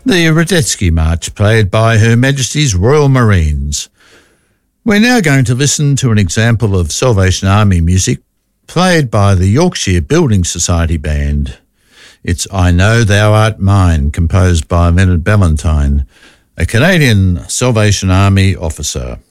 the Radetzky March played by Her Majesty's Royal Marines. We're now going to listen to an example of Salvation Army music played by the Yorkshire Building Society Band. It's I Know Thou Art Mine, composed by Leonard Ballantyne, a Canadian Salvation Army officer.